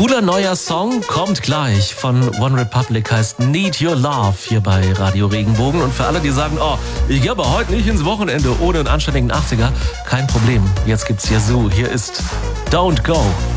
Cooler neuer Song kommt gleich von One Republic, heißt Need Your Love hier bei Radio Regenbogen. Und für alle, die sagen, oh, ich gehe aber heute nicht ins Wochenende ohne einen anständigen 80er, kein Problem. Jetzt gibt's Yazoo. Hier ist Don't Go.